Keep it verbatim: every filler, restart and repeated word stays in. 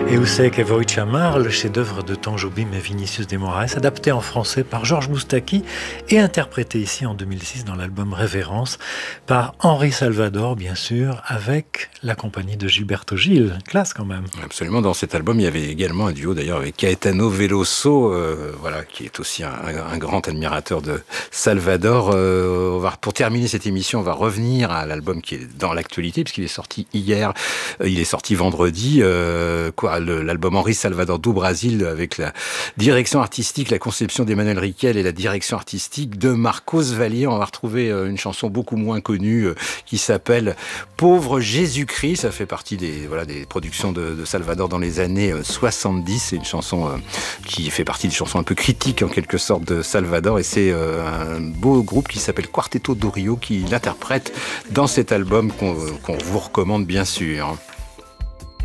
Et Ousek et Voichamar, le chef-d'œuvre de Tom Jobim et Vinicius de Moraes, adapté en français par Georges Moustaki et interprété ici en deux mille six dans l'album Révérence par Henri Salvador, bien sûr, avec la compagnie de Gilberto Gil. Classe quand même. Absolument. Dans cet album, il y avait également un duo d'ailleurs avec Caetano Veloso, euh, voilà, qui est aussi un, un grand admirateur de Salvador. Euh, on va, pour terminer cette émission, on va revenir à l'album qui est dans l'actualité, puisqu'il est sorti hier. Euh, il est sorti vendredi. Euh, quoi, le, l'album Henri Salvador do Brasil, avec la direction artistique, la conception d'Emmanuel Riquel et la direction artistique de Marcos Valier. On va retrouver une chanson beaucoup moins connue qui s'appelle Pauvre Jésus-Christ. Ça fait partie des, voilà, des productions de, de Salvador dans les années soixante-dix. C'est une chanson qui fait partie des chansons un peu critiques en quelque sorte de Salvador, et c'est un beau groupe qui s'appelle Quarteto do Rio qui l'interprète dans cet album qu'on, qu'on vous recommande bien sûr.